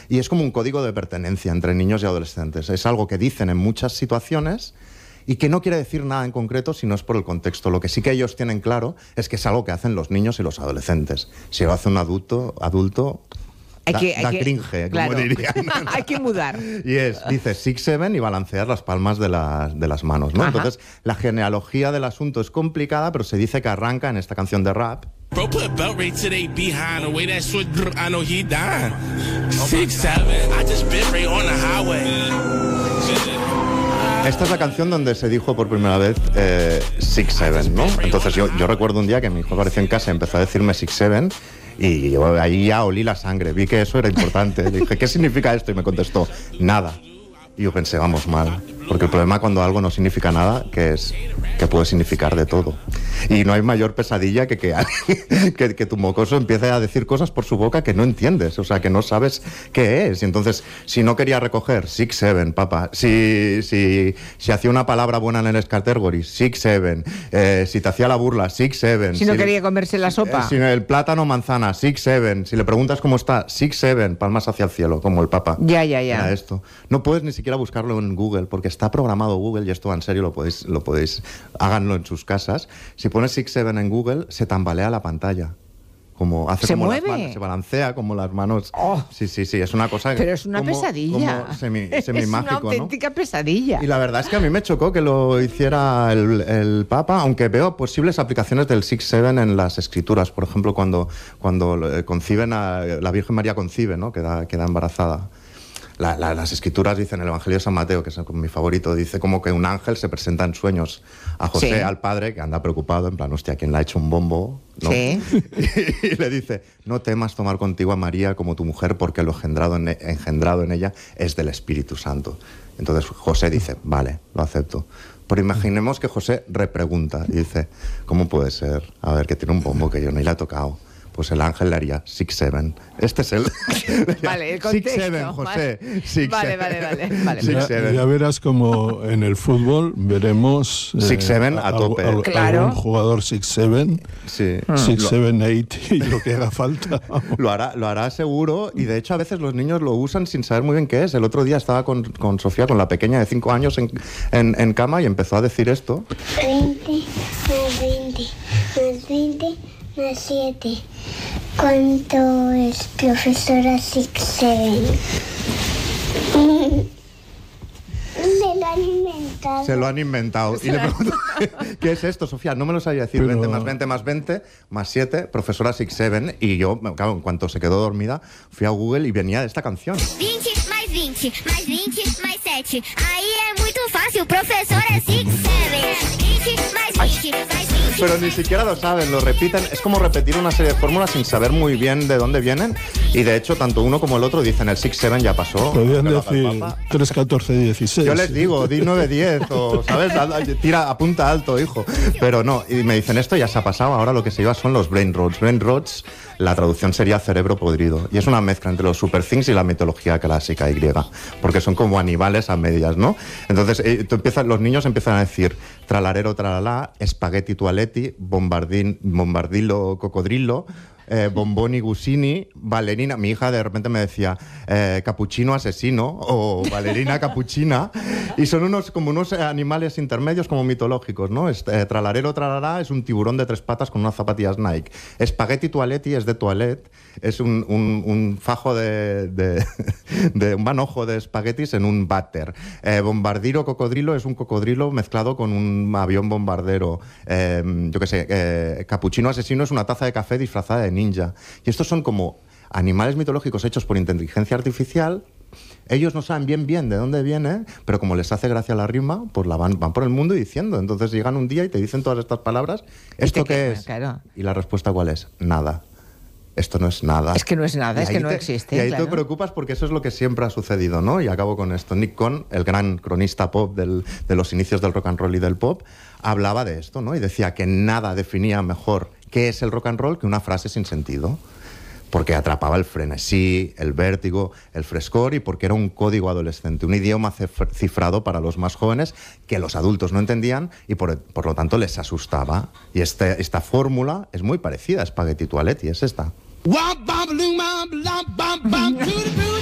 Y es como un código de pertenencia entre niños y adolescentes. Es algo que dicen en muchas situaciones y que no quiere decir nada en concreto si no es por el contexto. Lo que sí que ellos tienen claro es que es algo que hacen los niños y los adolescentes. Si lo hace un adulto da cringe, claro, como dirían. Hay que mudar. Y dice 6-7 y balancear las palmas de las manos, ¿no? Entonces, la genealogía del asunto es complicada, pero se dice que arranca en esta canción de rap. Bro put belt right to they behind the way that short I know he dying. 6-7, I just been right on the highway. Esta es la canción donde se dijo por primera vez 6-7, ¿no? Entonces yo recuerdo un día que mi hijo apareció en casa y empezó a decirme 6-7 y yo ahí ya olí la sangre, vi que eso era importante. Le dije, ¿qué significa esto? Y me contestó, nada. Y yo pensé, vamos mal, porque el problema cuando algo no significa nada, que puede significar de todo. Y no hay mayor pesadilla que tu mocoso empiece a decir cosas por su boca que no entiendes, o sea, que no sabes qué es. Y entonces, si no quería recoger, 6-7, papá. Si hacía una palabra buena en el category, 6-7. Si te hacía la burla, 6-7. Si no quería comerse la sopa. Si el plátano manzana, 6-7. Si le preguntas cómo está, 6-7, palmas hacia el cielo, como el papa. Ya. Era esto. No puedes ni siquiera buscarlo en Google, porque está programado Google, y esto en serio lo podéis, háganlo en sus casas. Si pones 6-7 en Google, se tambalea la pantalla. Como hace ¿Se como mueve? las manos, se balancea como las manos. Oh. Sí, es una cosa. Pero es una pesadilla. Como semi-mágico, es una auténtica pesadilla. Y la verdad es que a mí me chocó que lo hiciera el Papa, aunque veo posibles aplicaciones del 6-7 en las escrituras. Por ejemplo, cuando conciben la Virgen María concibe, ¿no? Queda embarazada. Las escrituras dicen, el Evangelio de San Mateo, que es mi favorito, dice como que un ángel se presenta en sueños a José, al padre, que anda preocupado, en plan, hostia, ¿quién le ha hecho un bombo? ¿No? Sí. Y le dice, no temas tomar contigo a María como tu mujer, porque lo engendrado en ella es del Espíritu Santo. Entonces José dice, vale, lo acepto. Pero imaginemos que José repregunta y dice, ¿cómo puede ser? A ver, que tiene un bombo que yo ni le he tocado. Pues el ángel le haría 6-7. Este es el... Vale, el contexto. 6-7, José. 6-7. Vale. Ya verás como en el fútbol veremos... 6-7 a tope. Claro. Algún jugador 6-7, Sí. 6-7-8 y lo que haga falta. Lo hará seguro, y de hecho a veces los niños lo usan sin saber muy bien qué es. El otro día estaba con Sofía, con la pequeña de 5 años en cama, y empezó a decir esto. 20 más 20 más 20 más 7. ¿Cuánto es, profesora 6-7? Se lo han inventado. Y le pregunto, ¿qué es esto, Sofía? No me lo sabía decir. Pero... 20 más 20 más 20 más 7, profesora 6-7. Y yo, claro, en cuanto se quedó dormida, fui a Google y venía de esta canción. 20 más 20 más 20 más 7. Ahí es muy fácil, profesora 6-7. 20 más 20 más 20. Pero ni siquiera lo saben, lo repiten. Es como repetir una serie de fórmulas sin saber muy bien de dónde vienen. Y de hecho, tanto uno como el otro dicen el 6-7 ya pasó. Podrían decir 3-14-16. Yo les digo, di 9-10, o, ¿sabes? Apunta alto, hijo. Pero no, y me dicen, esto ya se ha pasado, ahora lo que se lleva son los brain rots. Brain rots, la traducción sería cerebro podrido. Y es una mezcla entre los super things y la mitología clásica y griega. Porque son como animales a medias, ¿no? Entonces, los niños empiezan a decir tralarero, tralala, espagueti tualetti, bombardillo, cocodrilo, bomboni gusini, balerina. Mi hija de repente me decía capuchino asesino o balerina capuchina, y son como unos animales intermedios como mitológicos, ¿no? Tralarero tralará es un tiburón de 3 patas con unas zapatillas Nike. Espagueti toaletti es de toilette, es un fajo de un manojo de espaguetis en un váter. Bombardiro cocodrilo es un cocodrilo mezclado con un avión bombardero. Yo qué sé, capuchino asesino es una taza de café disfrazada de ninja. Y estos son como animales mitológicos hechos por inteligencia artificial. Ellos no saben bien de dónde viene, pero como les hace gracia la rima, pues van por el mundo diciendo. Entonces llegan un día y te dicen todas estas palabras. ¿Esto qué es? Claro. Y la respuesta, ¿cuál es? Nada. Esto no es nada. Es que no es nada, es que no existe. Y ahí claro. te preocupas porque eso es lo que siempre ha sucedido, ¿no? Y acabo con esto. Nick Cohn, el gran cronista pop de los inicios del rock and roll y del pop, hablaba de esto, ¿no? Y decía que nada definía mejor qué es el rock and roll que una frase sin sentido. Porque atrapaba el frenesí, el vértigo, el frescor, y porque era un código adolescente, un idioma cifrado para los más jóvenes que los adultos no entendían y por lo tanto les asustaba. Y esta fórmula es muy parecida a Spaghetti Toaletti, es esta.